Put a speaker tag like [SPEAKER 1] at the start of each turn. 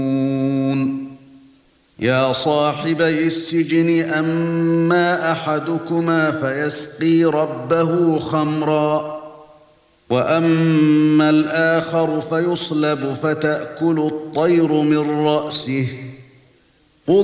[SPEAKER 1] يا صاحبي السجن أما أحدكما فيسقي ربه خمرا وأما الآخر فيصلب فتأكل الطير من رأسه